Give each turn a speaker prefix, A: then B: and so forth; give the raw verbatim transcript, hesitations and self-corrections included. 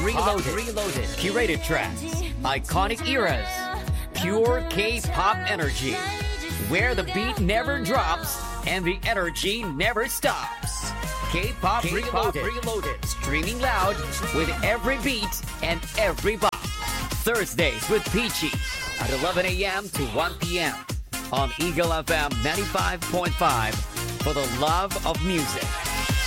A: Reloaded. Reloaded. Curated tracks. Iconic eras. Pure K-pop energy. Where the beat never drops and the energy never stops. K-pop, K-pop Reloaded. Reloaded. Streaming loud with every beat and every bop. Thursdays with Peachy at eleven a.m. to one p.m. on Eagle F M ninety-five point five for the love of music.